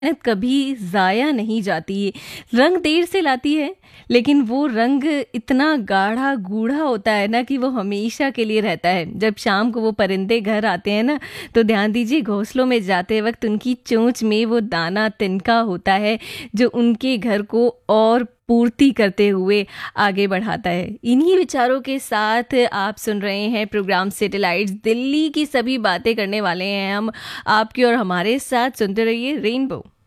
मेहनत कभी ज़ाया नहीं जाती। रंग देर से लाती है, लेकिन वो रंग इतना गाढ़ा गूढ़ा होता है ना कि वो हमेशा के लिए रहता है। जब शाम को वो परिंदे घर आते हैं ना, तो ध्यान दीजिए घोंसलों में जाते वक्त उनकी चोंच में वो दाना तिनका होता है जो उनके घर को और पूर्ति करते हुए आगे बढ़ाता है। इन्हीं विचारों के साथ आप सुन रहे हैं प्रोग्राम सैटेलाइट्स दिल्ली की सभी बातें करने वाले हैं हम। आपकी और हमारे साथ सुनते रहिए रेनबो।